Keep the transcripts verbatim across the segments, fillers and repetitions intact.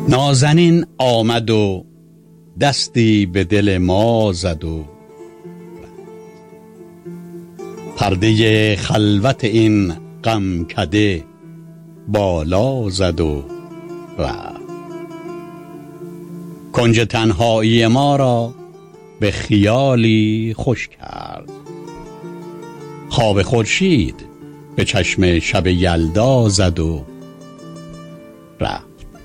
نازنین آمد و دستی به دل ما زد و پرده خلوت این غم کده بالا زد و رفت. کنج تنهایی ما را به خیالی خوش کرد. خواب خورشید به چشم شب یلدا زد و رفت.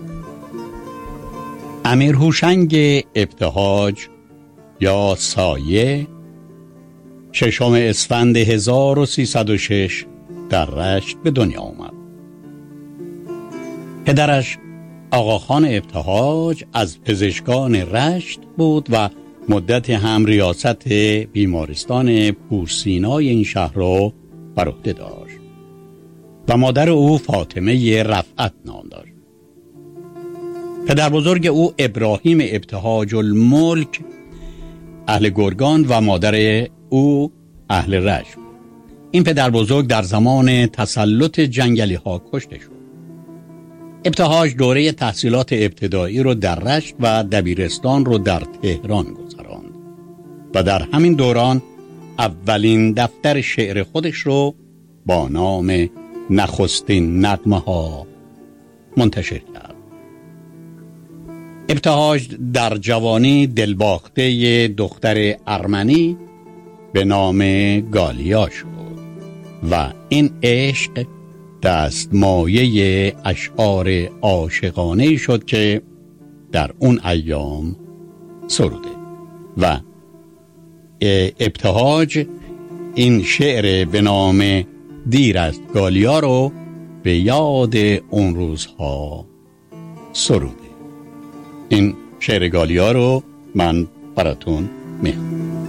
امیر هوشنگ ابتهاج یا سایه ششم اسفند هزار و سیصد و شش در رشت به دنیا آمد. پدرش آقاخان ابتهاج از پزشکان رشت بود و مدت هم ریاست بیمارستان پورسینای این شهر را بر عهده داشت و مادر او فاطمه رفعت نام داشت. پدر بزرگ او ابراهیم ابتهاج الملک اهل گرگان و مادر او اهل رشت. این پدر بزرگ در زمان تسلط جنگلی ها کشته شد. ابتهاج دوره تحصیلات ابتدایی رو در رشت و دبیرستان رو در تهران گذراند و در همین دوران اولین دفتر شعر خودش رو با نام نخستین نغمه ها منتشر کرد. ابتهاج در جوانی دلباخته دختر ارمنی به نام گالیا شد و این عشق دستمایه اشعار عاشقانه‌ای شد که در اون ایام سروده و ابتهاج این شعر به نام دیر است گالیا رو به یاد اون روزها سروده. این شعر گالیا رو من براتون میخونم.